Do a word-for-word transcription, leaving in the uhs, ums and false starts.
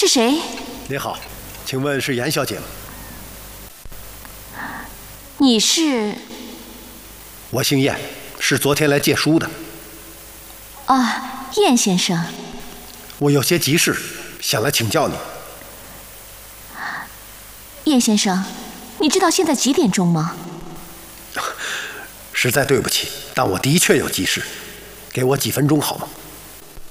是谁？ 你好，请问是严小姐吗？ 你是？ 我姓燕，是昨天来借书的。 啊，燕先生。 我有些急事，想来请教你。 燕先生，你知道现在几点钟吗？ 实在对不起，但我的确有急事，给我几分钟好吗？